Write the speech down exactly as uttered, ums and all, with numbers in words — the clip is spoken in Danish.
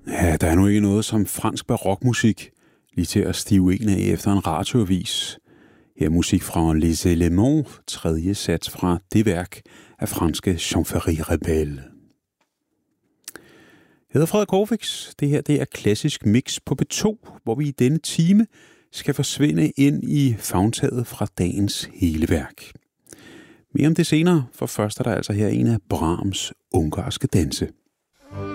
Ja, der er nu ikke noget som fransk barokmusik, lige til at stive en af efter en radioavis. Her er musik fra Les Éléments, tredje sats fra det værk af franske Jean-Ferry Rebel. Jeg hedder Frederik Corfix. Det her det er klassisk mix på B to, hvor vi i denne time skal forsvinde ind i favntaget fra dagens hele værk. Mere om det senere, for først er der altså her en af Brahms ungarske danse.